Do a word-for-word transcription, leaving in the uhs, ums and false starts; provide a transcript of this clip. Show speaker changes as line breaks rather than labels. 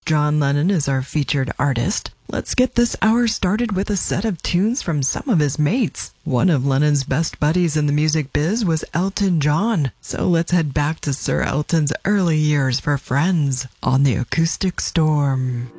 John Lennon is our featured artist. Let's get this hour started with a set of tunes from some of his mates. One of Lennon's best buddies in the music biz was Elton John, so let's head back to Sir Elton's early years for Friends on the Acoustic Storm.